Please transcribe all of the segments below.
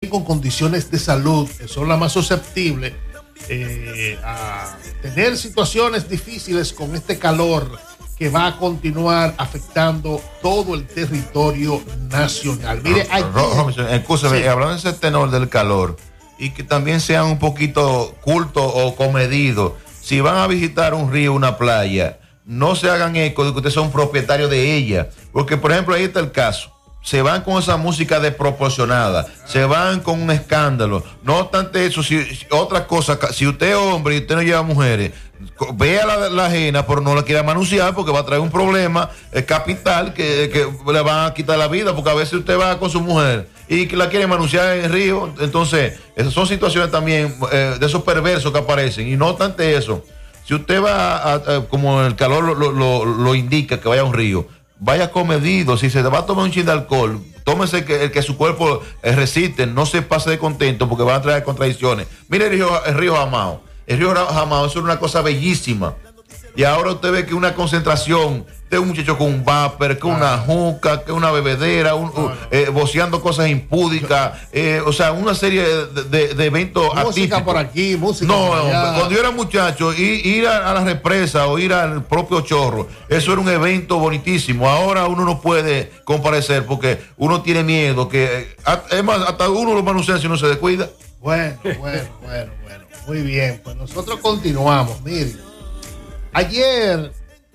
gente con condiciones de salud que son las más susceptibles a tener situaciones difíciles con este calor que va a continuar afectando todo el territorio nacional. Mire, escúcheme, sí. Hablando de ese tenor del calor y que también sean un poquito cultos o comedidos, si van a visitar un río, una playa, no se hagan eco de que ustedes son propietarios de ella, porque por ejemplo ahí está el caso. Se van con esa música desproporcionada, se van con un escándalo. No obstante eso, otra cosa, si usted es hombre y usted no lleva mujeres, vea la ajena, pero no la quiera manunciar porque va a traer un problema capital que le van a quitar la vida, porque a veces usted va con su mujer y que la quiere manunciar en el río. Entonces, esas son situaciones también de esos perversos que aparecen. Y no obstante eso, si usted va como el calor lo indica, que vaya a un río, vaya comedido. Si se va a tomar un chin de alcohol, tómese el que su cuerpo resiste, no se pase de contento porque va a traer contradicciones. Mire el río Jamao. El río Jamao es una cosa bellísima. Y ahora usted ve que una concentración de un muchacho con un vapor, que una juca, que una bebedera, voceando cosas impúdicas, o sea, una serie de eventos música atípicos. Por aquí, música no, por allá. Cuando yo era muchacho, ir a la represa o ir al propio chorro, eso era un evento bonitísimo. Ahora uno no puede comparecer porque uno tiene miedo, que es más, hasta uno lo manuncia si uno se descuida. Bueno. Muy bien, pues nosotros continuamos. Mire, ayer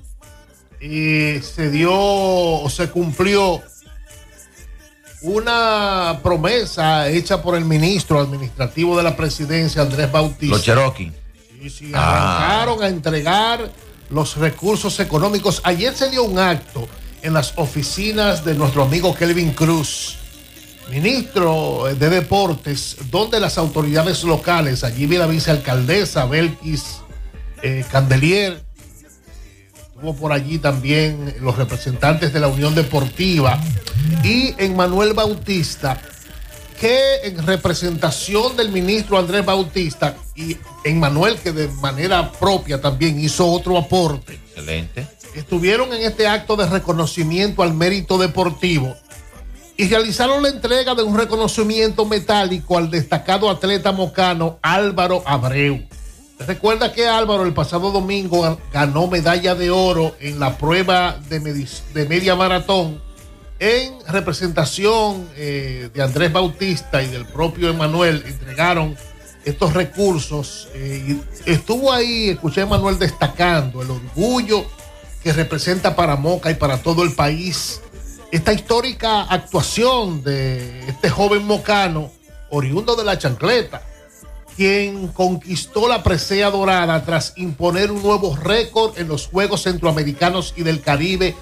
se cumplió una promesa hecha por el ministro administrativo de la presidencia, Andrés Bautista. Los Cherokee. Sí, arrancaron a entregar los recursos económicos. Ayer se dio un acto en las oficinas de nuestro amigo Kelvin Cruz, ministro de Deportes, donde las autoridades locales, allí vi la vicealcaldesa Belkis Candelier, estuvo por allí también los representantes de la Unión Deportiva y Emmanuel Bautista, que en representación del ministro Andrés Bautista y Emmanuel, que de manera propia también hizo otro aporte. Excelente. Estuvieron en este acto de reconocimiento al mérito deportivo y realizaron la entrega de un reconocimiento metálico al destacado atleta mocano Álvaro Abreu. Recuerda que Álvaro el pasado domingo ganó medalla de oro en la prueba de media maratón en representación de Andrés Bautista y del propio Emmanuel. Entregaron estos recursos y estuvo ahí, escuché a Emmanuel destacando el orgullo que representa para Moca y para todo el país esta histórica actuación de este joven mocano, oriundo de La Chancleta, quien conquistó la presea dorada tras imponer un nuevo récord en los Juegos Centroamericanos y del Caribe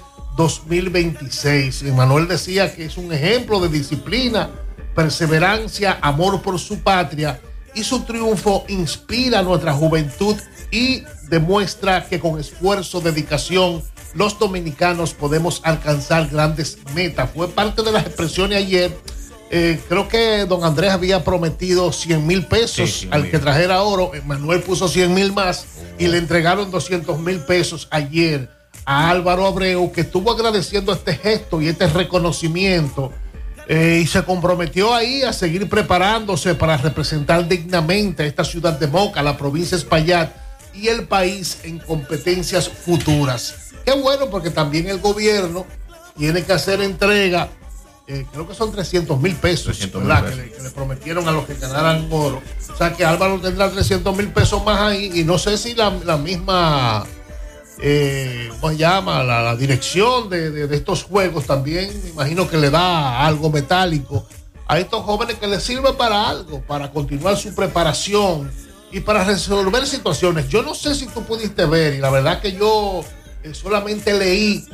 2026. Emmanuel decía que es un ejemplo de disciplina, perseverancia, amor por su patria, y su triunfo inspira a nuestra juventud y demuestra que con esfuerzo, dedicación, los dominicanos podemos alcanzar grandes metas. Fue parte de las expresiones ayer. Creo que don Andrés había prometido 100,000 pesos al que trajera oro. Manuel puso 100,000 más y le entregaron 200,000 pesos ayer a Álvaro Abreu, que estuvo agradeciendo este gesto y este reconocimiento y se comprometió ahí a seguir preparándose para representar dignamente a esta ciudad de Moca, la provincia de Espaillat y el país en competencias futuras. Qué bueno, porque también el gobierno tiene que hacer entrega, creo que son 300,000 pesos, 300,000 pesos. Que le prometieron a los que ganaran oro. O sea que Álvaro tendrá 300,000 pesos más ahí, y no sé si la misma, ¿cómo se llama? La dirección de estos juegos también, me imagino que le da algo metálico a estos jóvenes que les sirve para algo, para continuar su preparación y para resolver situaciones. Yo no sé si tú pudiste ver, y la verdad que yo solamente leí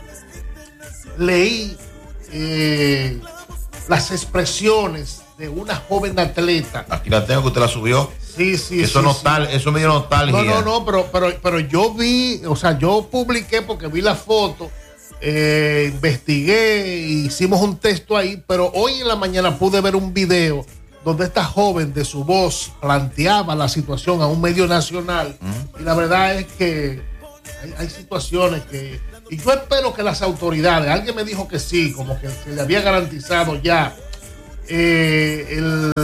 las expresiones de una joven atleta. Aquí la tengo, que usted la subió. Sí. Eso me dio nostalgia. No, pero yo vi, o sea, yo publiqué porque vi la foto, investigué, hicimos un texto ahí, pero hoy en la mañana pude ver un video donde esta joven de su voz planteaba la situación a un medio nacional. Y la verdad es que hay situaciones que, y yo espero que las autoridades, alguien me dijo que sí, como que se le había garantizado ya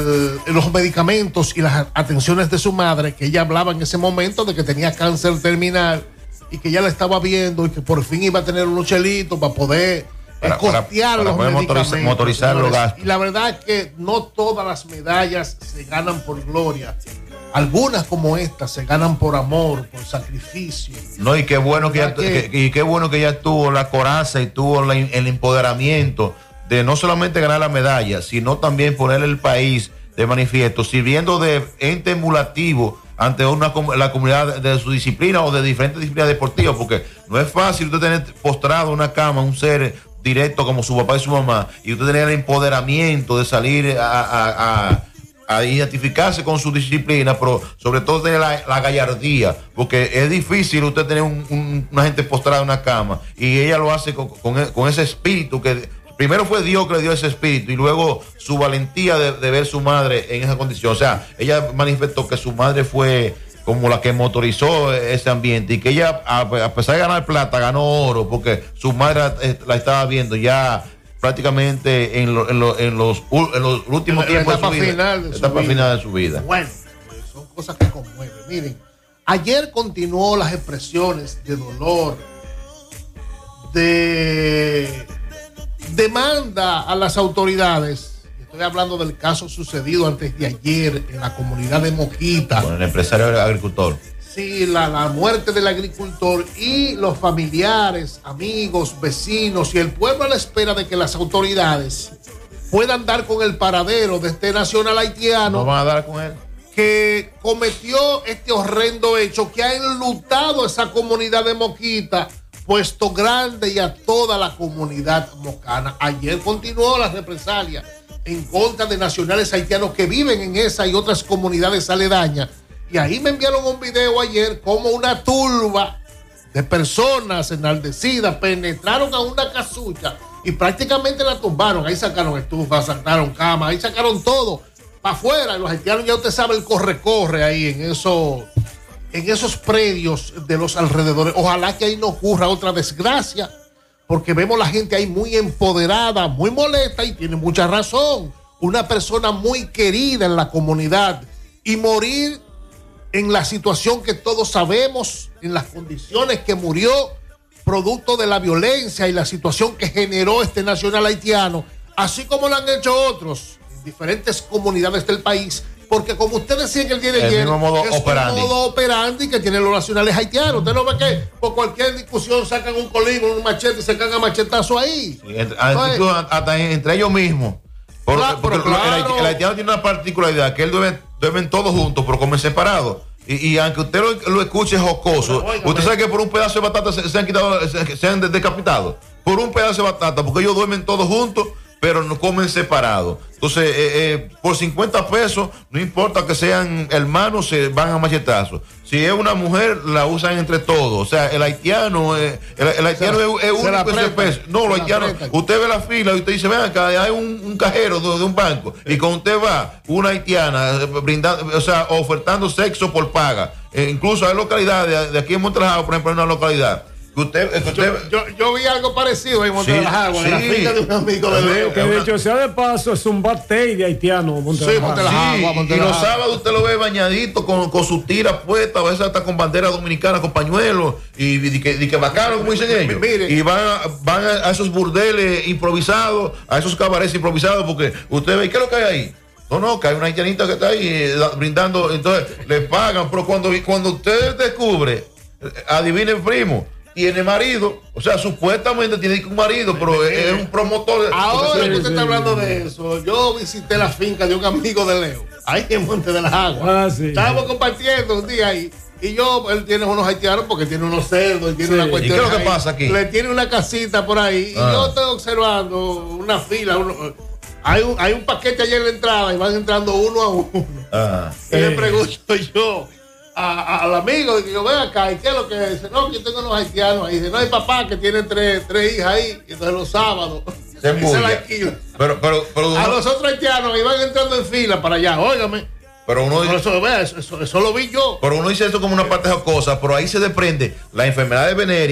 los medicamentos y las atenciones de su madre, que ella hablaba en ese momento de que tenía cáncer terminal y que ya la estaba viendo y que por fin iba a tener unos chelitos para poder costear los medicamentos. Motorizar los gastos. Y la verdad es que no todas las medallas se ganan por gloria. Algunas como estas se ganan por amor, por sacrificio. No, y qué bueno qué bueno que ella tuvo la coraza y tuvo el empoderamiento de no solamente ganar la medalla, sino también poner el país de manifiesto, sirviendo de ente emulativo ante la comunidad de su disciplina o de diferentes disciplinas deportivas, porque no es fácil usted tener postrado en una cama un ser directo como su papá y su mamá, y usted tener el empoderamiento de salir a identificarse con su disciplina, pero sobre todo tener la gallardía, porque es difícil usted tener una gente postrada en una cama, y ella lo hace con ese espíritu que primero fue Dios que le dio ese espíritu, y luego su valentía de ver su madre en esa condición. O sea, ella manifestó que su madre fue como la que motorizó ese ambiente, y que ella, a pesar de ganar plata, ganó oro, porque su madre la estaba viendo ya prácticamente en los últimos tiempos de su vida. Etapa final de su vida. Bueno, pues son cosas que conmueven. Miren, ayer continuó las expresiones de dolor, de demanda a las autoridades. Estoy hablando del caso sucedido antes de ayer en la comunidad de Moquita. Con el empresario agricultor. Sí, la muerte del agricultor, y los familiares, amigos, vecinos y el pueblo a la espera de que las autoridades puedan dar con el paradero de este nacional haitiano. ¿No van a dar con él? Que cometió este horrendo hecho que ha enlutado a esa comunidad de Moquita, Puesto Grande y a toda la comunidad mocana. Ayer continuó la represalia en contra de nacionales haitianos que viven en esa y otras comunidades aledañas. Y ahí me enviaron un video ayer como una turba de personas enardecidas penetraron a una casucha y prácticamente la tumbaron. Ahí sacaron estufas, sacaron camas, ahí sacaron todo para afuera. Y los haitianos, ya usted sabe, el corre-corre ahí en esos predios de los alrededores. Ojalá que ahí no ocurra otra desgracia, porque vemos la gente ahí muy empoderada, muy molesta, y tiene mucha razón. Una persona muy querida en la comunidad, y morir en la situación que todos sabemos, en las condiciones que murió, producto de la violencia y la situación que generó este nacional haitiano, así como lo han hecho otros en diferentes comunidades del país, porque como usted decía en el día de ayer, es un modo operandi que tienen los nacionales haitianos. Usted no ve que por cualquier discusión sacan un colín, un machete y se cagan a machetazo ahí. Sí, hasta entre ellos mismos. Porque claro. El haitiano tiene una particularidad, que él duermen todos juntos, pero comen separados. Y aunque usted lo escuche jocoso, usted sabe que por un pedazo de batata se han decapitado. Por un pedazo de batata, porque ellos duermen todos juntos, pero no comen separados. Entonces, por 50 pesos, no importa que sean hermanos, se van a machetazos. Si es una mujer, la usan entre todos. O sea, el haitiano es único ese peso. No, los haitianos, usted ve la fila y usted dice, ven acá, hay un cajero de un banco. Y cuando usted va, una haitiana brindando, o sea, ofertando sexo por paga. Incluso hay localidades de aquí en Montrejado, por ejemplo, en una localidad. Yo vi algo parecido en Monte de las Aguas, en la finca de un amigo de Leo. Que de hecho sea de paso, es un batey de haitiano. Monte de las Aguas. Y los sábados usted lo ve bañadito con sus tiras puestas, a veces hasta con bandera dominicana, con pañuelos, y que bacano, como dicen ellos. Y van a esos burdeles improvisados, a esos cabarets improvisados, porque usted ve, ¿qué es lo que hay ahí? No, que hay una haitianita que está ahí brindando, entonces le pagan, pero cuando usted descubre, adivine, primo, tiene marido, o sea, supuestamente tiene un marido, pero es un promotor. Ahora que usted está hablando de eso, yo visité la finca de un amigo de Leo, ahí en Monte de las Aguas. Estábamos compartiendo un día ahí, y él tiene unos haitianos porque tiene unos cerdos, y tiene una cuestión. ¿Y qué es lo que pasa aquí? Le tiene una casita por ahí, y yo estoy observando una fila, hay un paquete allá en la entrada, y van entrando uno a uno. Y le pregunto yo al amigo, y digo, ven acá, ¿y qué es lo que es? Dice, no, yo tengo unos haitianos ahí. Dice, no, hay papá que tiene tres hijas ahí, y entonces los sábados se la alquila. Pero a los otros haitianos iban entrando en fila para allá, óigame. Pero uno dice, eso lo vi yo. Pero uno dice eso como una parte jocosa, pero ahí se desprende la enfermedad de veneria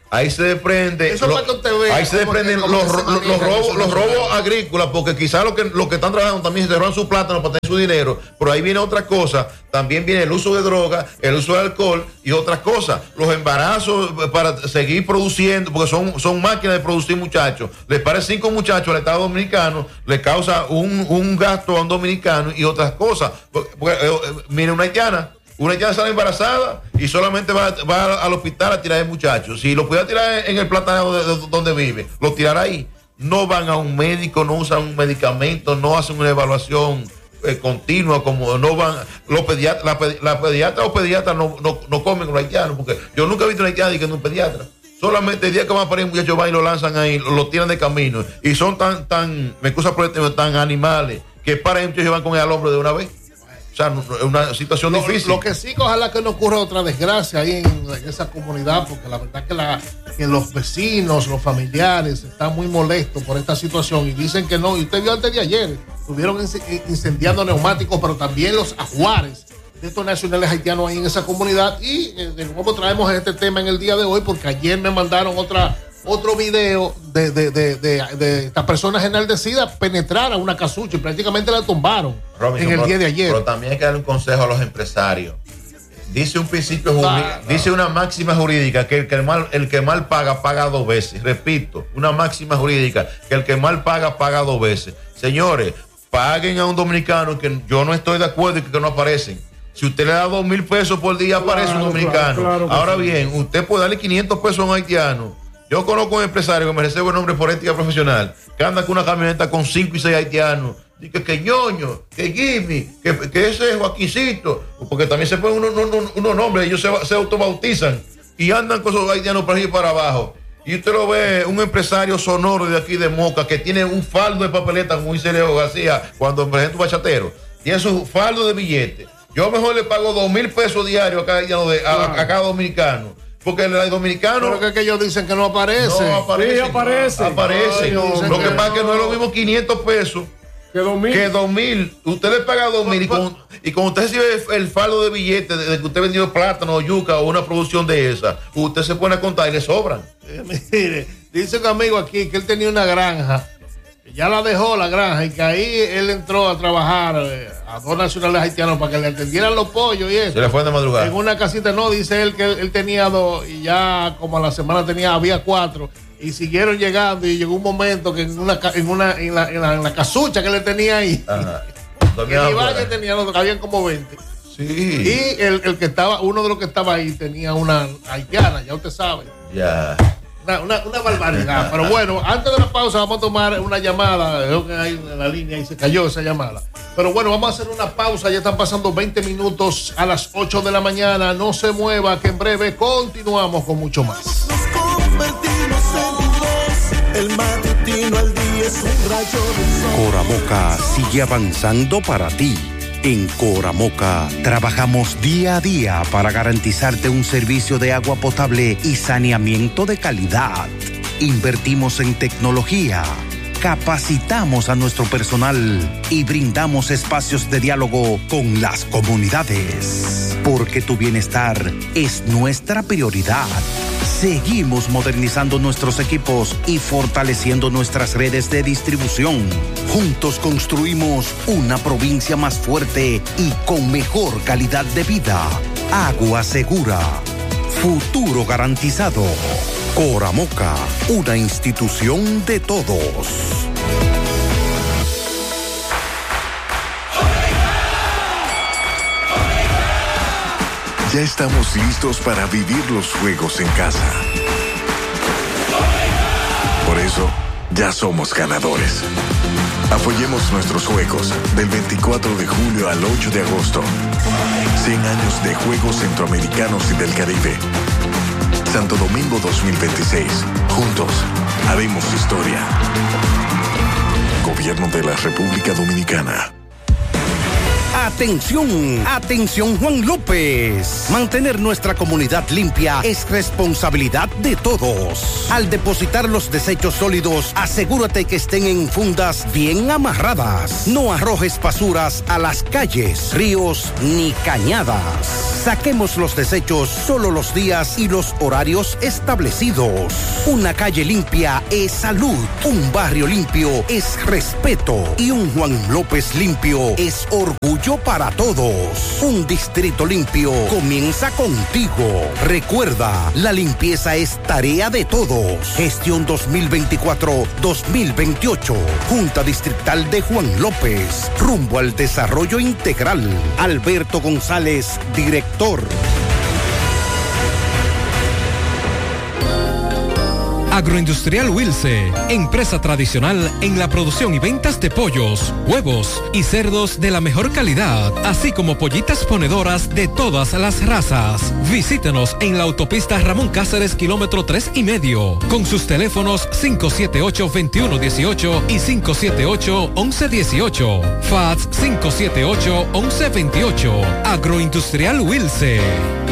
ahí se desprende. Eso para que usted vea ahí se desprenden los robos agrícolas, porque quizás los que están trabajando también se roban su plátano para tener su dinero, pero ahí viene otra cosa, también viene el uso de drogas, el uso de alcohol y otras cosas, los embarazos para seguir produciendo, porque son máquinas de producir muchachos. Les parece 5 muchachos al Estado Dominicano, le causa un gasto a un dominicano y otras cosas. Mire, una haitiana sale embarazada y solamente va al hospital a tirar el muchacho. Si lo pudiera tirar en el plátano donde vive, lo tirará ahí. No van a un médico, no usan un medicamento, no hacen una evaluación continua, como no van los pediatras, la pediatra o pediatras no comen con los haitianos, porque yo nunca he visto un haitiano y que no un pediatra. Solamente el día que va a parir un muchacho van y lo lanzan ahí, lo tiran de camino. Y son tan, me excusa por el tema, tan animales, que para ellos van con él al hombro de una vez. O sea, una situación difícil. Lo que sí, ojalá que no ocurra otra desgracia ahí en esa comunidad, porque la verdad que los vecinos, los familiares están muy molestos por esta situación y dicen que no. Y usted vio antes de ayer, estuvieron incendiando neumáticos, pero también los ajuares de estos nacionales haitianos ahí en esa comunidad. Y de nuevo traemos este tema en el día de hoy, porque ayer me mandaron otro video de estas personas enardecidas penetrar a una casucha y prácticamente la tumbaron. Robinson, en el día de ayer. Pero también hay que darle un consejo a los empresarios. Dice un principio jurídico, dice una máxima jurídica que el que mal paga 2 veces. Repito, una máxima jurídica que el que mal paga 2 veces. Señores, paguen a un dominicano, que yo no estoy de acuerdo y que no aparecen. Si usted le da 2,000 pesos por día, aparece un dominicano. Claro Ahora bien, usted puede darle 500 pesos a un haitiano. Yo conozco un empresario que me recibe buen nombre por ética profesional, que anda con una camioneta con 5 y 6 haitianos. Dice que ñoño, que Jimmy, que ese es Joaquincito, porque también se ponen unos nombres, ellos se autobautizan y andan con esos haitianos para arriba y para abajo. Y usted lo ve, un empresario sonoro de aquí de Moca, que tiene un faldo de papeleta, como dice Leo García, cuando presenta un bachatero, tiene su faldo de billetes. Yo mejor le pago 2,000 pesos diarios a cada dominicano. Porque el dominicano. Pero que ellos dicen que no aparece. No aparece. Sí, aparece. Aparece. Lo que pasa es que no es lo mismo 500 pesos que 2,000. Usted le paga 2,000 y cuando usted recibe el faldo de billetes de que usted ha vendido plátano o yuca o una producción de esa, usted se pone a contar y le sobran. Mire, dice un amigo aquí que él tenía una granja, que ya la dejó la granja y que ahí él entró a trabajar a 2 nacionales haitianos para que le atendieran los pollos y eso. Se le fue de madrugada. En una casita, no, dice él que él tenía 2 y ya como a la semana había 4 y siguieron llegando y llegó un momento que en la casucha que le tenía ahí, en el valle tenía habían como 20. Sí. Y el que estaba, uno de los que estaba ahí tenía una haitiana, ya usted sabe. Ya. Una barbaridad. Pero bueno, antes de la pausa vamos a tomar una llamada. Creo que hay en la línea y se cayó esa llamada. Pero bueno, vamos a hacer una pausa. Ya están pasando 20 minutos a las 8 de la mañana. No se mueva, que en breve continuamos con mucho más. Nos convertimos en el matutino al día es un rayo de sol. Coramoca sigue avanzando para ti. En Coramoca trabajamos día a día para garantizarte un servicio de agua potable y saneamiento de calidad. Invertimos en tecnología, capacitamos a nuestro personal y brindamos espacios de diálogo con las comunidades. Porque tu bienestar es nuestra prioridad. Seguimos modernizando nuestros equipos y fortaleciendo nuestras redes de distribución. Juntos construimos una provincia más fuerte y con mejor calidad de vida. Agua segura. Futuro garantizado. Coramoca, una institución de todos. Ya estamos listos para vivir los juegos en casa. Por eso, ya somos ganadores. Apoyemos nuestros juegos del 24 de julio al 8 de agosto. 100 años de Juegos Centroamericanos y del Caribe. Santo Domingo 2026. Juntos, haremos historia. Gobierno de la República Dominicana. ¡Atención! ¡Atención, Juan López! Mantener nuestra comunidad limpia es responsabilidad de todos. Al depositar los desechos sólidos, asegúrate que estén en fundas bien amarradas. No arrojes basuras a las calles, ríos ni cañadas. Saquemos los desechos solo los días y los horarios establecidos. Una calle limpia es salud, un barrio limpio es respeto y un Juan López limpio es orgullo para todos. Un distrito limpio comienza contigo. Recuerda, la limpieza es tarea de todos. Gestión 2024-2028. Junta Distrital de Juan López. Rumbo al desarrollo integral. Alberto González, director. Agroindustrial Wilce, empresa tradicional en la producción y ventas de pollos, huevos y cerdos de la mejor calidad, así como pollitas ponedoras de todas las razas. Visítenos en la autopista Ramón Cáceres, kilómetro 3,5, con sus teléfonos 578-2118 y 578-1118, fax 578-1128. Agroindustrial Wilce.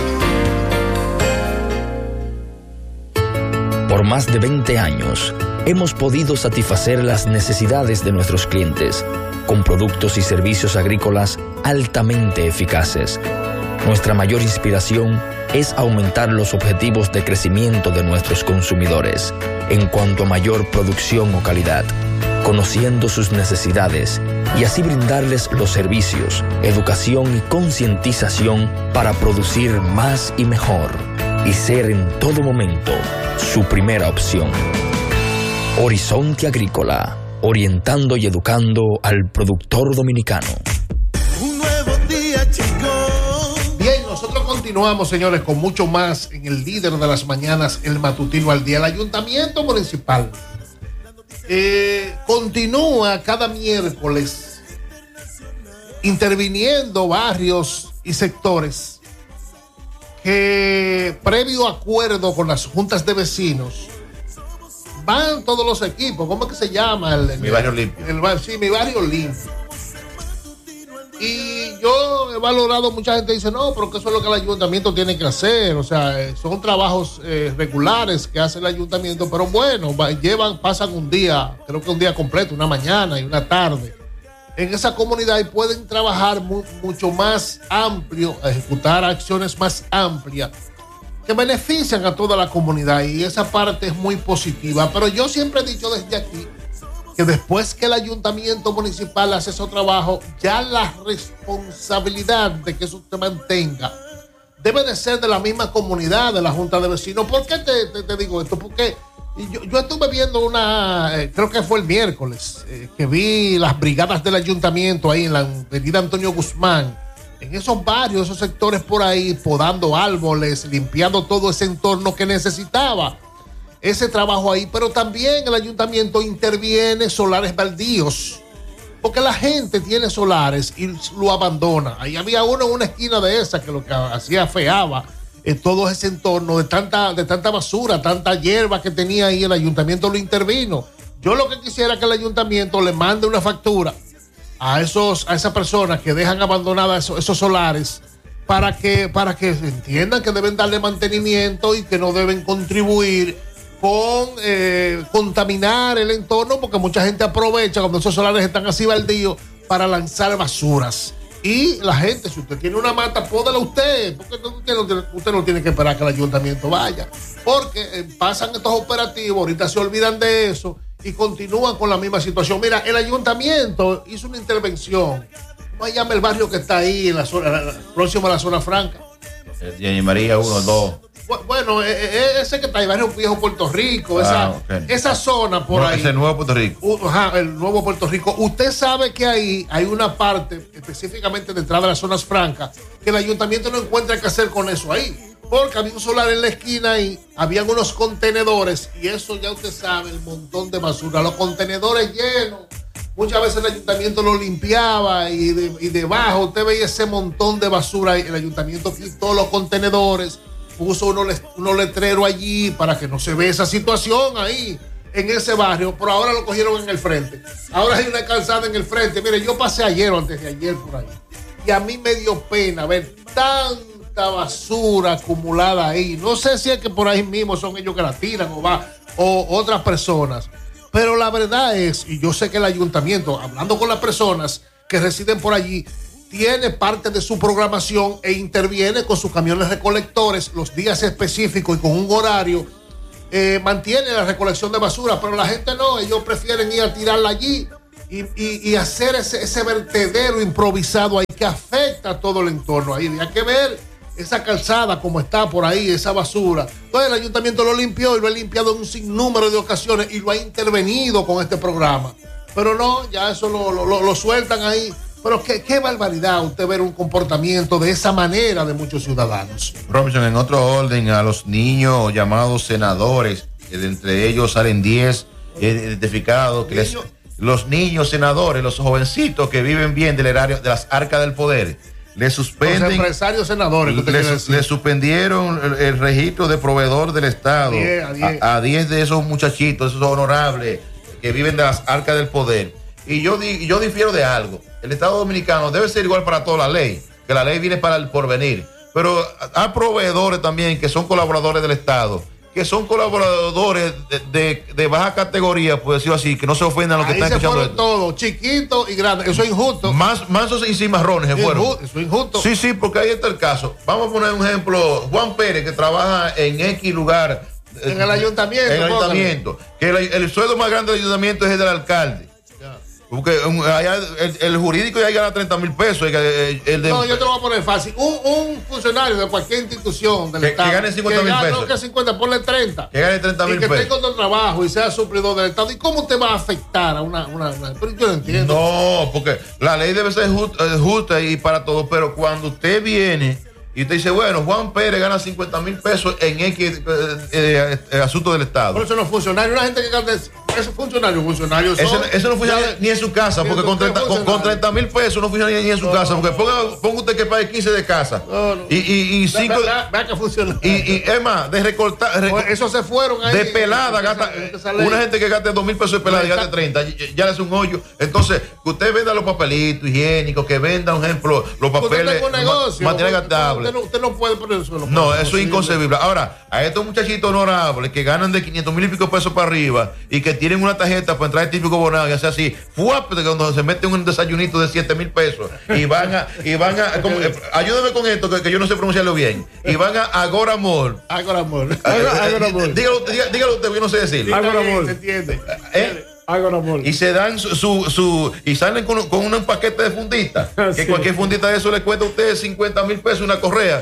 Por más de 20 años, hemos podido satisfacer las necesidades de nuestros clientes con productos y servicios agrícolas altamente eficaces. Nuestra mayor inspiración es aumentar los objetivos de crecimiento de nuestros consumidores en cuanto a mayor producción o calidad, conociendo sus necesidades y así brindarles los servicios, educación y concientización para producir más y mejor y ser en todo momento su primera opción. Horizonte Agrícola, orientando y educando al productor dominicano. Un nuevo día llegó. Bien, nosotros continuamos, señores, con mucho más en el líder de las mañanas, el matutino al día. El Ayuntamiento Municipal continúa cada miércoles interviniendo barrios y sectores que, previo acuerdo con las juntas de vecinos, van todos los equipos. ¿Cómo es que se llama? Mi barrio limpio. Sí, mi barrio limpio. Y yo he valorado, mucha gente dice, no, pero que eso es lo que el ayuntamiento tiene que hacer. O sea, son trabajos regulares que hace el ayuntamiento, pero bueno, pasan un día, creo que un día completo, una mañana y una tarde en esa comunidad y pueden trabajar mucho más amplio, ejecutar acciones más amplias que benefician a toda la comunidad, y esa parte es muy positiva. Pero yo siempre he dicho desde aquí que después que el ayuntamiento municipal hace ese trabajo, ya la responsabilidad de que eso se mantenga debe de ser de la misma comunidad, de la junta de vecinos. ¿Por qué te digo esto? Porque yo estuve viendo creo que fue el miércoles, que vi las brigadas del ayuntamiento ahí en la avenida Antonio Guzmán, en esos barrios, esos sectores por ahí, podando árboles, limpiando todo ese entorno que necesitaba ese trabajo ahí. Pero también el ayuntamiento interviene solares baldíos, porque la gente tiene solares y lo abandona. Ahí había uno en una esquina de esa que lo que hacía feaba en todo ese entorno de tanta basura, tanta hierba que tenía ahí. El ayuntamiento lo intervino. Yo lo que quisiera es que el ayuntamiento le mande una factura a esas personas que dejan abandonadas esos solares para que entiendan que deben darle mantenimiento y que no deben contribuir con contaminar el entorno, porque mucha gente aprovecha cuando esos solares están así baldíos para lanzar basuras. Y la gente, si usted tiene una mata, pódela usted, porque usted no tiene que esperar que el ayuntamiento vaya, porque pasan estos operativos, ahorita se olvidan de eso y continúan con la misma situación. Mira, el ayuntamiento hizo una intervención. ¿Cómo se llama el barrio que está ahí en la zona, próximo a la zona franca? Jenny María 1, 2. Bueno, ese que está ahí, barrio Viejo Puerto Rico, esa zona por ahí. Ese Nuevo Puerto Rico. El Nuevo Puerto Rico. Usted sabe que ahí hay una parte, específicamente detrás de las zonas francas, que el ayuntamiento no encuentra qué hacer con eso ahí. Porque había un solar en la esquina y habían unos contenedores, y eso ya usted sabe, el montón de basura, los contenedores llenos. Muchas veces el ayuntamiento lo limpiaba y debajo usted veía ese montón de basura. El ayuntamiento quitó los contenedores, puso unos letreros allí para que no se vea esa situación ahí en ese barrio, pero ahora lo cogieron en el frente. Ahora hay una calzada en el frente. Mire, yo pasé ayer o antes de ayer por ahí y a mí me dio pena ver tanta basura acumulada ahí. No sé si es que por ahí mismo son ellos que la tiran o otras personas, pero la verdad es, y yo sé que el ayuntamiento, hablando con las personas que residen por allí, tiene parte de su programación e interviene con sus camiones recolectores los días específicos y con un horario. Mantiene la recolección de basura, pero la gente no, ellos prefieren ir a tirarla allí y hacer ese vertedero improvisado ahí que afecta a todo el entorno ahí. Hay que ver esa calzada como está por ahí, esa basura. Entonces el ayuntamiento lo limpió y lo ha limpiado en un sinnúmero de ocasiones y lo ha intervenido con este programa. Pero no, ya eso lo sueltan ahí. Pero qué barbaridad usted ver un comportamiento de esa manera de muchos ciudadanos. Robinson, en otro orden, a los niños llamados senadores, que de entre ellos salen 10 identificados, que los niños senadores, los jovencitos que viven bien del erario, de las arcas del poder, le suspenden. Los empresarios senadores. Le suspendieron el registro de proveedor del Estado a 10 de esos muchachitos, esos honorables que viven de las arcas del poder. Y yo difiero de algo. El Estado Dominicano debe ser igual para toda la ley, que la ley viene para el porvenir. Pero hay proveedores también que son colaboradores del Estado, que son colaboradores de baja categoría, por decirlo así, que no se ofendan a los que están escuchando esto. Todos, chiquitos y grandes. Eso es injusto. Mansos y cimarrones se fueron. Eso es injusto. Sí, porque ahí está el caso. Vamos a poner un ejemplo. Juan Pérez, que trabaja en X lugar. En el ayuntamiento. En el ayuntamiento. Que el sueldo más grande del ayuntamiento es el del alcalde. Porque allá el jurídico ya gana 30,000 pesos. No, yo te lo voy a poner fácil. Un funcionario de cualquier institución del Estado. Que gane 50,000 pesos. No, que 50, ponle 30. Que gane 30,000 pesos. Y que tenga otro trabajo y sea suplidor del Estado. ¿Y cómo te va a afectar a una? Pero yo no entiendo. No, porque la ley debe ser justa y para todos. Pero cuando usted viene y usted dice, bueno, Juan Pérez gana 50,000 pesos en X asunto del Estado. Por eso no es funcionario. Una gente que gana. Esos funcionarios son. Eso no funciona ni en su casa, porque con 30,000 pesos no funciona ni en su casa. Porque ponga usted que pague 15 de casa. Y 5. Vea que funciona. Y es más, de recortar. Esos se fueron ahí. De pelada, gasta. Una gente que gaste 2,000 pesos de pelada y gaste 30, ya le hace un hoyo. Entonces, que usted venda los papelitos higiénicos, que venda, por ejemplo, los papeles. Material gastable. Usted no puede poner eso. No, eso es inconcebible. Ahora, a estos muchachitos honorables que ganan de 500,000 y pico pesos para arriba y que tienen una tarjeta para entrar el típico bonado y hacer así, cuando se meten un desayunito de 7,000 pesos y van a ayúdame con esto que yo no sé pronunciarlo bien, y van a Agora Mall. Dígalo usted, yo no sé decirlo. Agora Mall. ¿Se entiende? Y se dan y salen con un paquete de funditas, que cualquier fundita de eso le cuesta a usted 50,000 pesos una correa,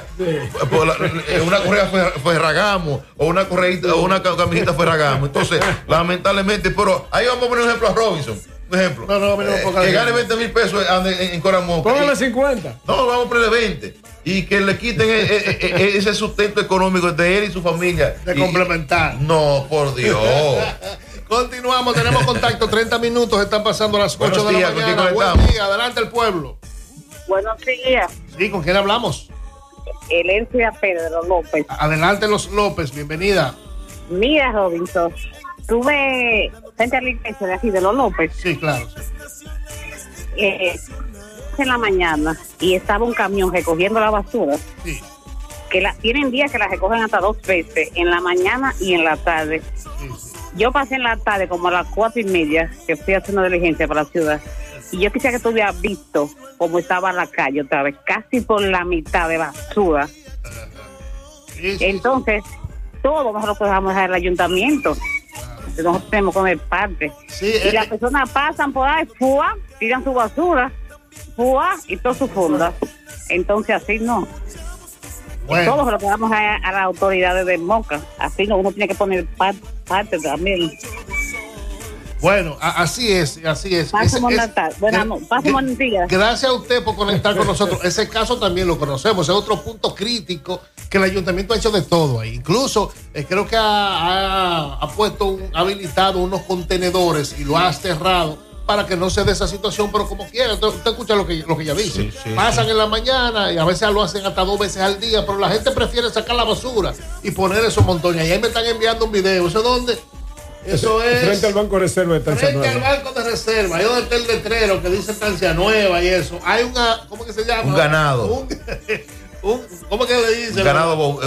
una correa Ferragamo o una correita o una camiseta Ferragamo. Entonces, lamentablemente, pero ahí vamos a poner un ejemplo a Robinson. Un ejemplo, que gane 20,000 pesos en Coramón. Póngale 50. No, vamos a ponerle 20 y que le quiten ese sustento económico de él y su familia. De complementar. No, por Dios. Continuamos, tenemos contacto, 30 minutos, están pasando las 8 de la mañana. Buen día, adelante el pueblo. Buenos días. Sí, ¿con quién hablamos? Elencia Pedro López. Adelante los López, bienvenida. Mira, Robinson, tuve frente a la iglesia de aquí de los López. Sí, claro. En la mañana y estaba un camión recogiendo la basura. Sí. Que tienen días que la recogen hasta 2 veces, en la mañana y en la tarde. Sí. Yo pasé en la tarde como a las 4:30 que fui a hacer una diligencia para la ciudad y yo quisiera que tú hubieras visto cómo estaba la calle otra vez, casi por la mitad de basura. Entonces, todo nosotros lo dejamos dejar el ayuntamiento. Nosotros tenemos que comer parte. Y las personas pasan por ahí, tiran su basura, y toda su funda. Entonces, así no. Bueno. Todos lo que damos a las autoridades de Moca. Así no, uno tiene que poner parte también. Bueno, así es. Gracias a usted por conectar con nosotros. Ese caso también lo conocemos. Es otro punto crítico que el ayuntamiento ha hecho de todo ahí. Incluso creo que ha habilitado unos contenedores y lo ha cerrado para que no se dé esa situación, pero como quiera, usted escucha lo que ella dice. Pasan en la mañana y a veces lo hacen hasta 2 veces al día, pero la gente prefiere sacar la basura y poner esos montones. Y ahí me están enviando un video. ¿Eso dónde? Eso es. Frente al Banco de Reserva de Estancia Nueva. Frente al Banco de Reserva. Ahí donde está el letrero que dice Estancia Nueva y eso. Hay una. ¿Cómo que se llama? Un ganado. ¿Cómo que le dicen? Un ganado.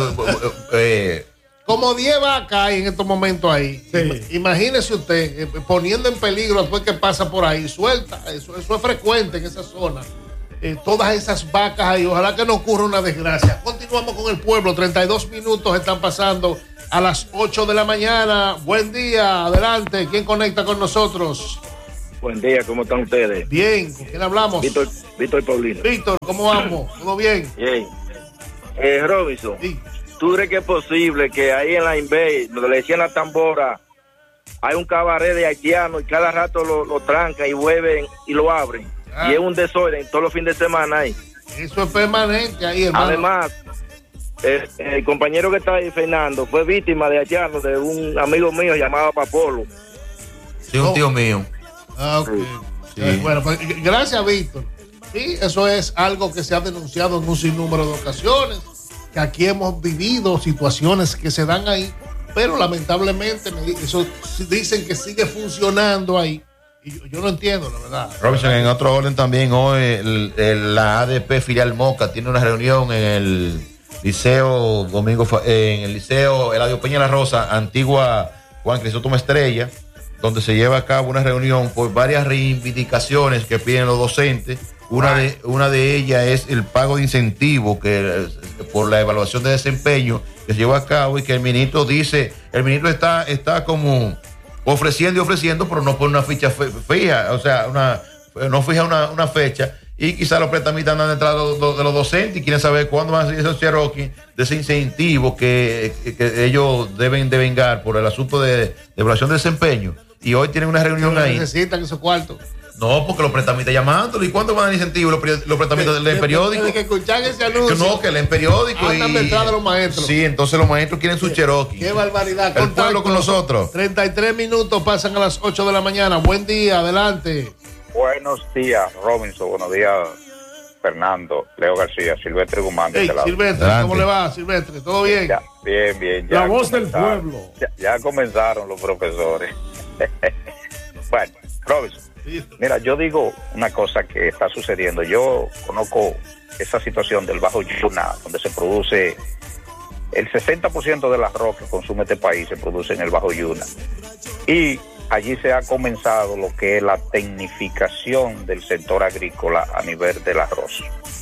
Como 10 vacas hay en estos momentos ahí. Sí. Imagínese usted poniendo en peligro después que pasa por ahí. Suelta. Eso es frecuente en esa zona. Todas esas vacas ahí. Ojalá que no ocurra una desgracia. Continuamos con el pueblo. 32 minutos están pasando a las 8 de la mañana. Buen día. Adelante. ¿Quién conecta con nosotros? Buen día. ¿Cómo están ustedes? Bien. ¿Con quién hablamos? Víctor Paulino. Víctor, ¿cómo vamos? ¿Todo bien? Bien. Robinson. Sí. ¿Tú crees que es posible que ahí en la Inbay, donde le decían la tambora, hay un cabaret de haitianos y cada rato lo trancan y vuelven y lo abren? Y es un desorden todos los fines de semana ahí. Eso es permanente ahí, hermano. Además, el compañero que está ahí, Fernando, fue víctima de haitianos de un amigo mío llamado Papolo. Sí, un tío mío. Ok. Sí. Bueno, pues gracias, Víctor. Sí, eso es algo que se ha denunciado en un sinnúmero de ocasiones, que aquí hemos vivido situaciones que se dan ahí, pero lamentablemente eso dicen que sigue funcionando ahí. Y yo no entiendo, la verdad. Robinson, en otro orden también, hoy la ADP filial Moca tiene una reunión en el Liceo en el Liceo Eladio Peña La Rosa, antigua Juan Crisóstomo Estrella, donde se lleva a cabo una reunión por varias reivindicaciones que piden los docentes. Una de ellas es el pago de incentivo por la evaluación de desempeño que se lleva a cabo y que el ministro está como ofreciendo, pero no pone una ficha fija, o sea, no fija una fecha, y quizás los prestamistas andan detrás de los docentes y quieren saber cuándo van a salir esos Cherokee de ese incentivo que ellos deben devengar por el asunto de evaluación de desempeño. Y hoy tienen una reunión ahí. Necesitan esos cuartos. No, porque los prestamistas llamándolo. ¿Y cuándo van a dar incentivo los prestamistas del periódico? Tienen que escuchar ese anuncio. No, que leen periódico. Andan detrás de los maestros. Sí, entonces los maestros quieren su Cherokee. Qué barbaridad. El pueblo con nosotros. 33 minutos pasan a las 8 de la mañana. Buen día, adelante. Buenos días, Robinson. Buenos días, Fernando, Leo García, Silvestre Guzmán. Hey, Silvestre, ¿cómo le va, Silvestre? ¿Todo bien? Ya, bien. La voz del pueblo. Ya comenzaron los profesores. Bueno, Robinson, mira, yo digo una cosa que está sucediendo. Yo conozco esa situación del Bajo Yuna, donde se produce el 60% del arroz que consume este país, se produce en el Bajo Yuna. Y allí se ha comenzado lo que es la tecnificación del sector agrícola a nivel del arroz.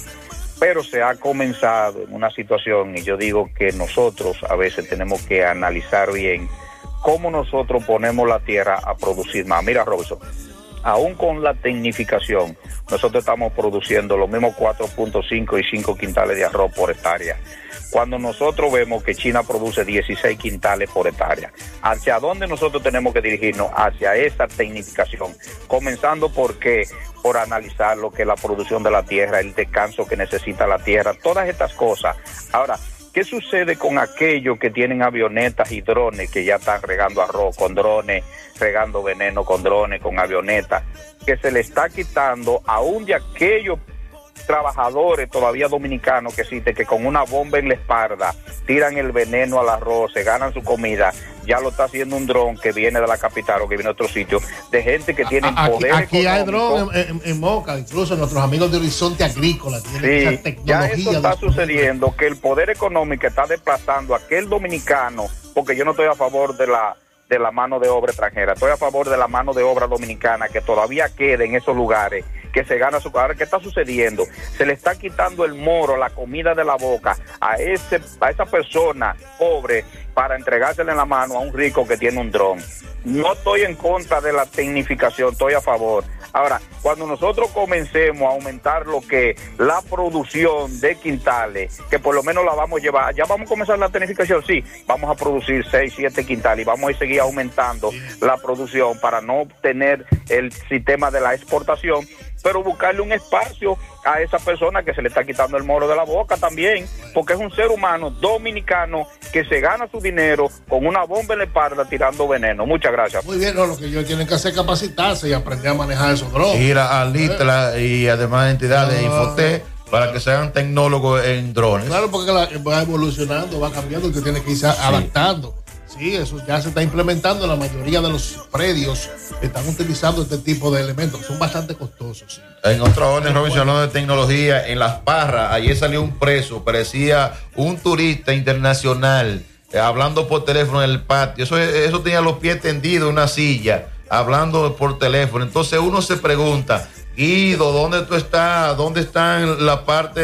Pero se ha comenzado en una situación, y yo digo que nosotros a veces tenemos que analizar bien cómo nosotros ponemos la tierra a producir más. Mira, Robinson, aún con la tecnificación, nosotros estamos produciendo los mismos 4.5 y 5 quintales de arroz por hectárea, cuando nosotros vemos que China produce 16 quintales por hectárea. ¿Hacia dónde nosotros tenemos que dirigirnos? Hacia esa tecnificación, comenzando por analizar lo que es la producción de la tierra, el descanso que necesita la tierra, todas estas cosas. Ahora, ¿qué sucede con aquellos que tienen avionetas y drones que ya están regando arroz con drones, regando veneno con drones, con avionetas, que se le está quitando aún de aquellos trabajadores todavía dominicanos que existen, que con una bomba en la espalda tiran el veneno al arroz, se ganan su comida? Ya lo está haciendo un dron que viene de la capital o que viene de otro sitio, de gente que tiene poder aquí económico. hay dron en Moca, incluso nuestros amigos de Horizonte Agrícola tienen esa tecnología. Ya eso está sucediendo, que el poder económico está desplazando a aquel dominicano, porque yo no estoy a favor de la mano de obra extranjera, estoy a favor de la mano de obra dominicana que todavía quede en esos lugares, que se gana su carrera. ¿Qué está sucediendo? Se le está quitando el moro, la comida de la boca a esa persona pobre para entregársela en la mano a un rico que tiene un dron. No estoy en contra de la tecnificación, estoy a favor. Ahora, cuando nosotros comencemos a aumentar lo que la producción de quintales, que por lo menos la vamos a llevar, ya vamos a comenzar la tecnificación, sí, vamos a producir 6, 7 quintales y vamos a seguir aumentando la producción para no tener el sistema de la exportación, pero buscarle un espacio a esa persona que se le está quitando el moro de la boca también, porque es un ser humano dominicano que se gana su dinero con una bomba en la espalda tirando veneno. Muchas gracias. Muy bien, lo que ellos tienen que hacer es capacitarse y aprender a manejar esos drones. Ir a Litra y además entidades de Infotec para que sean tecnólogos en drones. Claro, porque va evolucionando, va cambiando, usted tiene que irse adaptando. Sí, eso ya se está implementando en la mayoría de los predios que están utilizando este tipo de elementos. Son bastante costosos. Sí. En otro orden, Robinson, hablando de tecnología, en Las Parras, ayer salió un preso, parecía un turista internacional, hablando por teléfono en el patio. Eso tenía los pies tendidos en una silla, hablando por teléfono. Entonces uno se pregunta, Guido, ¿dónde tú estás? ¿Dónde está la parte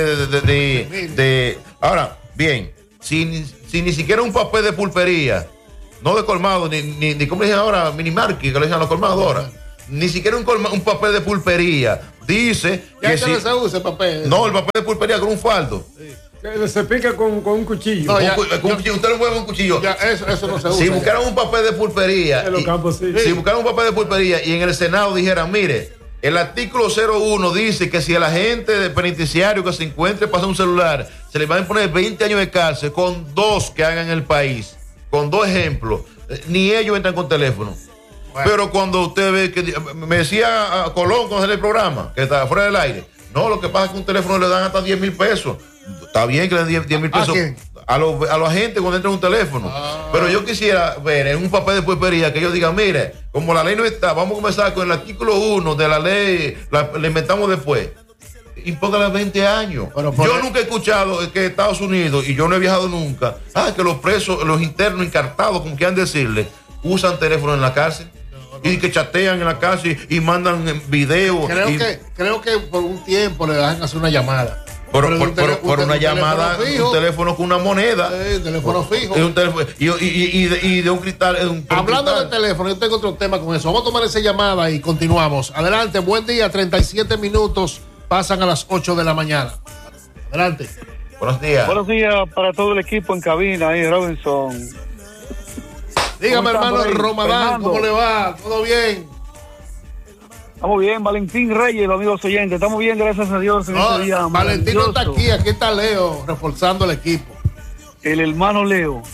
de... Ahora, bien, si ni siquiera un papel de pulpería, no de colmado, ni como dicen ahora, minimarket, que le dicen a los colmados ahora, ni siquiera un papel de pulpería, dice que si... se usa el papel. No, el papel de pulpería con un faldo. Sí. Que se pica con un cuchillo. No, con un cuchillo. Usted lo mueve con un cuchillo. Ya, eso no se usa. Si buscaran un papel de pulpería, en los campos, sí. Si buscaran un papel de pulpería y en el Senado dijeran, mire, el artículo 01 dice que si el agente de penitenciario que se encuentre pasando un celular, se le van a poner 20 años de cárcel con 2 que hagan en el país, con 2 ejemplos, ni ellos entran con teléfono. Bueno. Pero cuando usted ve que me decía a Colón con el programa, que está fuera del aire, no, lo que pasa es que un teléfono le dan hasta 10,000 pesos. Está bien que le den 10,000 pesos a los agentes cuando entran un teléfono. Pero yo quisiera ver en un papel de pulpería que ellos digan, mire, como la ley no está, vamos a comenzar con el artículo 1 de la ley, la inventamos después. Impóngale 20 años. Yo nunca he escuchado que Estados Unidos, y yo no he viajado nunca, que los presos, los internos encartados, como quieran decirle, usan teléfono en la cárcel. Y que chatean en la cárcel y mandan videos. Creo que por un tiempo le dejan hacer una llamada. Por una llamada, un teléfono con una moneda. Teléfono fijo. Un teléfono, y de un cristal. Hablando de teléfono, yo tengo otro tema con eso. Vamos a tomar esa llamada y continuamos. Adelante, buen día, 37 minutos, pasan a las 8 de la mañana. Adelante. Buenos días. Buenos días para todo el equipo en cabina, ahí Robinson. Dígame, hermano Romadán, ¿cómo le va? ¿Todo bien? Estamos bien, Valentín Reyes, los amigos oyentes. Estamos bien, gracias a Dios. En este día Valentín no está aquí está Leo, reforzando el equipo. El hermano Leo.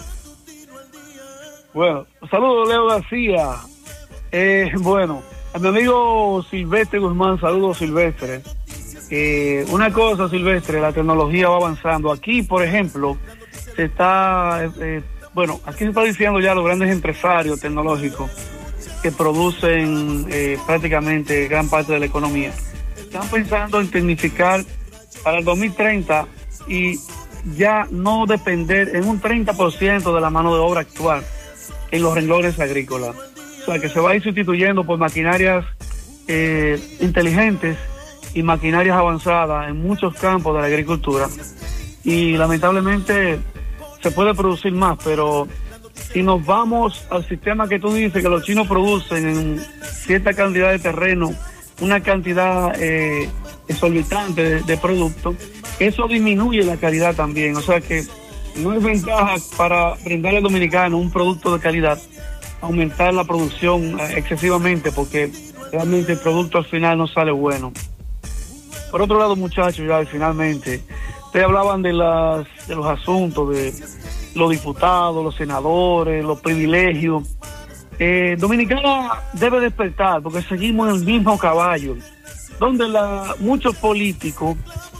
Bueno, saludos Leo García. Bueno, a mi amigo Silvestre Guzmán, saludos Silvestre. Una cosa, Silvestre, la tecnología va avanzando. Aquí, por ejemplo, se está... bueno, aquí se está diciendo ya los grandes empresarios tecnológicos que producen prácticamente gran parte de la economía. Están pensando en tecnificar para el 2030 y ya no depender en un 30% de la mano de obra actual en los renglones agrícolas. O sea, que se va a ir sustituyendo por maquinarias inteligentes y maquinarias avanzadas en muchos campos de la agricultura. Y lamentablemente se puede producir más, pero si nos vamos al sistema que tú dices, que los chinos producen en cierta cantidad de terreno, una cantidad exorbitante de productos, eso disminuye la calidad también. O sea que no es ventaja para brindarle al dominicano un producto de calidad, aumentar la producción excesivamente, porque realmente el producto al final no sale bueno. Por otro lado, muchachos, ya finalmente, ustedes hablaban de los asuntos de los diputados, los senadores, los privilegios. Dominicana debe despertar porque seguimos en el mismo caballo, donde muchos políticos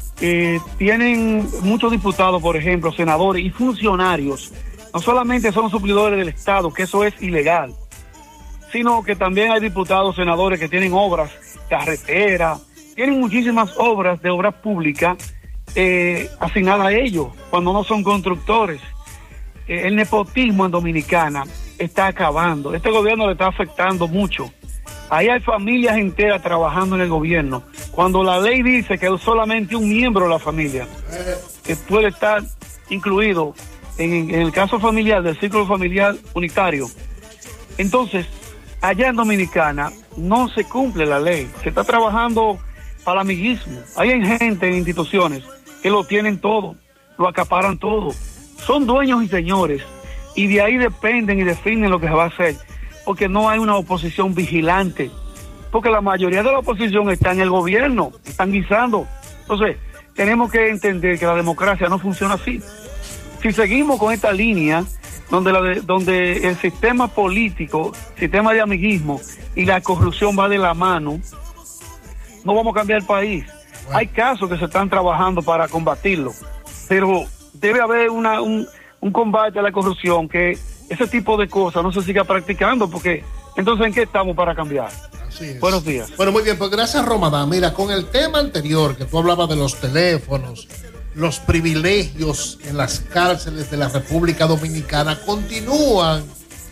tienen muchos diputados, por ejemplo, senadores y funcionarios. No solamente son suplidores del Estado, que eso es ilegal, sino que también hay diputados, senadores que tienen obras, carreteras, tienen muchísimas obras de obras públicas asignadas a ellos, cuando no son constructores. El nepotismo en Dominicana está acabando. Este gobierno le está afectando mucho. Ahí hay familias enteras trabajando en el gobierno, cuando la ley dice que es solamente un miembro de la familia que puede estar incluido en el caso familiar, del círculo familiar unitario. Entonces, allá en Dominicana no se cumple la ley. Se está trabajando para el amiguismo. Hay gente en instituciones que lo tienen todo, lo acaparan todo. Son dueños y señores, y de ahí dependen y definen lo que se va a hacer, porque no hay una oposición vigilante, porque la mayoría de la oposición está en el gobierno, están guisando. Entonces, tenemos que entender que la democracia no funciona así. Si seguimos con esta línea, donde el sistema político, sistema de amiguismo y la corrupción va de la mano, no vamos a cambiar el país. Bueno. Hay casos que se están trabajando para combatirlo, pero debe haber un combate a la corrupción que ese tipo de cosas no se siga practicando, porque entonces ¿en qué estamos para cambiar? Así es. Buenos días. Bueno, muy bien, pues gracias, Romadán. Mira, con el tema anterior que tú hablabas de los teléfonos, los privilegios en las cárceles de la República Dominicana, continúan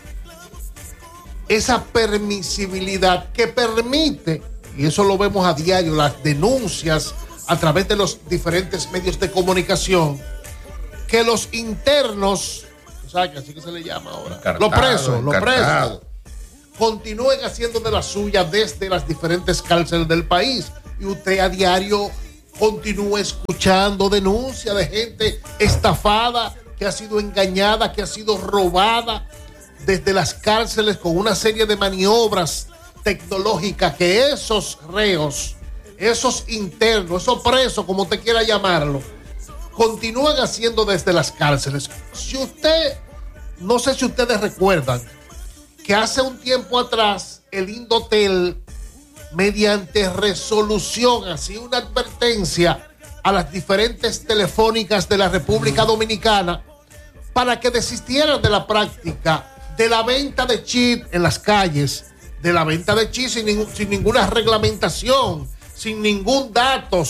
esa permisibilidad que permite, y eso lo vemos a diario, las denuncias a través de los diferentes medios de comunicación, que los internos, ¿sabes que así que se le llama ahora? Los presos, continúen haciendo de la suya desde las diferentes cárceles del país. Y usted a diario continúa escuchando denuncias de gente estafada, que ha sido engañada, que ha sido robada desde las cárceles con una serie de maniobras tecnológicas que esos reos, esos internos, esos presos, como usted quiera llamarlo, continúan haciendo desde las cárceles. Si usted, no sé si ustedes recuerdan que hace un tiempo atrás el Indotel, mediante resolución, hacía una advertencia a las diferentes telefónicas de la República Dominicana para que desistieran de la práctica de la venta de chip en las calles, de la venta de chip sin ninguna reglamentación, sin ningún dato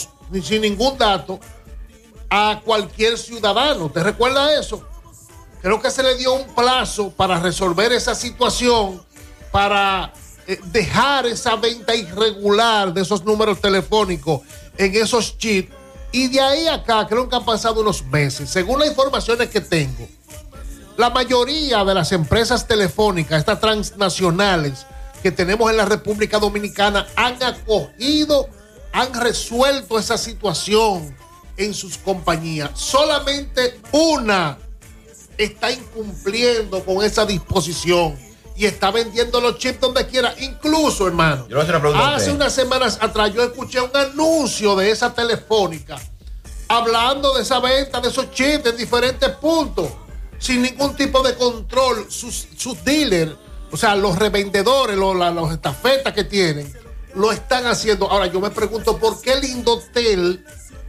a cualquier ciudadano. ¿Te recuerda eso? Creo que se le dio un plazo para resolver esa situación, para dejar esa venta irregular de esos números telefónicos en esos chips. Y de ahí acá, creo que han pasado unos meses. Según las informaciones que tengo, la mayoría de las empresas telefónicas, estas transnacionales que tenemos en la República Dominicana, han acogido, han resuelto esa situación en sus compañías. Solamente una está incumpliendo con esa disposición y está vendiendo los chips donde quiera. Incluso, hermano, hace unas semanas atrás yo escuché un anuncio de esa telefónica hablando de esa venta de esos chips en diferentes puntos, sin ningún tipo de control. Sus dealers, o sea, los revendedores, los estafetas que tienen, lo están haciendo. Ahora, yo me pregunto por qué el Indotel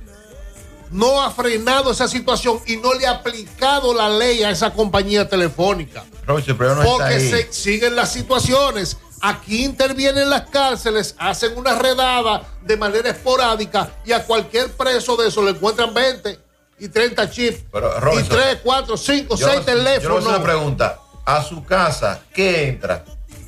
no ha frenado esa situación y no le ha aplicado la ley a esa compañía telefónica. Porque siguen las situaciones. Aquí intervienen las cárceles, hacen una redada de manera esporádica y a cualquier preso de eso le encuentran 20 y 30 chips. Y 3, 4, 5, 6 teléfonos. Yo le hago una pregunta. A su casa, ¿qué entra?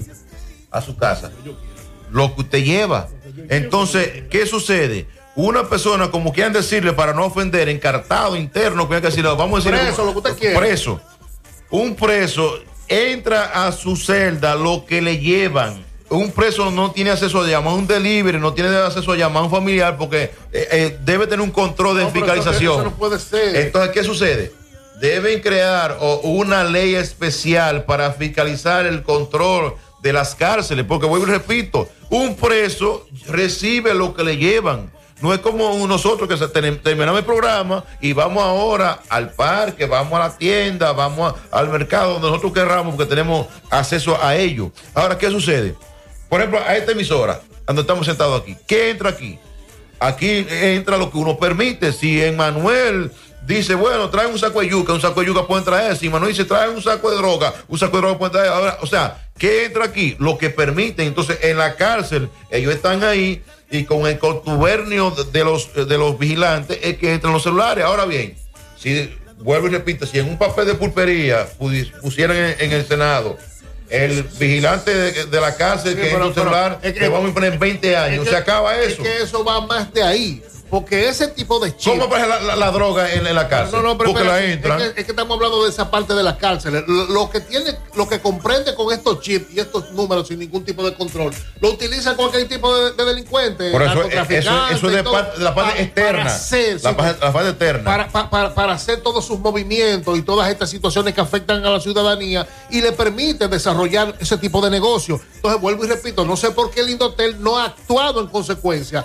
A su casa. Lo que usted lleva. Entonces, ¿qué sucede? Una persona, como quieran decirle, para no ofender, encartado, interno, que hay que decirle, vamos a decirle, preso, lo que usted quiera. Preso. Un preso entra a su celda lo que le llevan. Un preso no tiene acceso a llamar un delivery, no tiene acceso a llamar a un familiar porque debe tener un control de fiscalización. Eso no puede ser. Entonces, ¿qué sucede? Deben crear una ley especial para fiscalizar el control de las cárceles, porque vuelvo y repito, un preso recibe lo que le llevan. No es como nosotros que terminamos el programa y vamos ahora al parque, vamos a la tienda, vamos al mercado donde nosotros querramos porque tenemos acceso a ello. Ahora, ¿qué sucede? Por ejemplo, a esta emisora, donde estamos sentados aquí, ¿qué entra aquí? Aquí entra lo que uno permite. Si Emmanuel dice, bueno, trae un saco de yuca pueden traer. Si Manuel dice, trae un saco de droga pueden traer. Ahora, o sea, ¿qué entra aquí? Lo que permiten. Entonces, en la cárcel, ellos están ahí y con el contubernio de los vigilantes es que entran los celulares. Ahora bien, si vuelvo y repito, si en un papel de pulpería pusieran en el Senado el vigilante de la cárcel que es un celular, le vamos a imponer 20 años, se acaba eso. Es que eso va más de ahí. Porque ese tipo de chips. ¿Cómo aparece la droga en la cárcel? No, pero porque la entran. Es que estamos hablando de esa parte de las cárceles. Lo que comprende con estos chips y estos números sin ningún tipo de control, lo utiliza cualquier tipo de delincuente. Por eso es de la parte externa. La parte externa. Para hacer todos sus movimientos y todas estas situaciones que afectan a la ciudadanía y le permite desarrollar ese tipo de negocio. Entonces, vuelvo y repito, no sé por qué el Indotel no ha actuado en consecuencia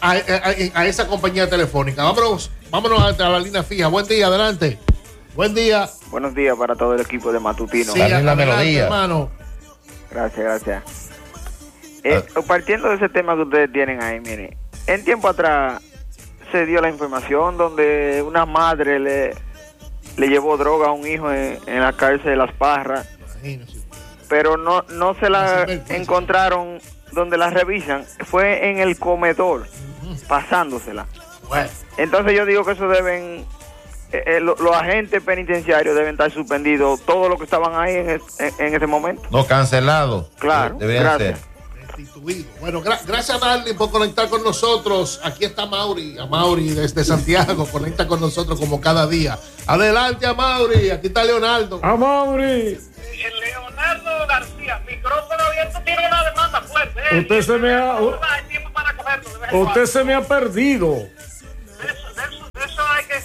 a esa compañía telefónica. Vámonos a la línea fija. Buen día, adelante. Buen día. Buenos días para todo el equipo de Matutino. Sí, la melodía, hermano. Gracias. Partiendo de ese tema que ustedes tienen ahí, miren, en tiempo atrás se dio la información donde una madre le llevó droga a un hijo en la cárcel de Las Parras, pero no se la encontraron donde la revisan, fue en el comedor, pasándosela. Bueno. Entonces yo digo que eso deben, los agentes penitenciarios deben estar suspendidos, todos los que estaban ahí en ese momento. No, cancelados. Claro, deberían ser. Bueno, gracias Darly por conectar con nosotros. Aquí está Mauri, a Mauri desde Santiago, conecta con nosotros como cada día. Adelante a Mauri, aquí está Leonardo. A Mauri. Leonardo García, micrófono abierto, tiene una demanda fuerte. Usted se me ha perdido.